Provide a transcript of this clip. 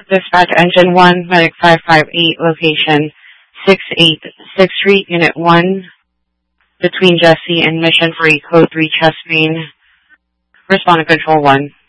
Dispatch Engine 1, Medic 558, location 686th Street, Unit 1, between Jesse and Mission for Code 3 Chest Main. Respond to Control 1.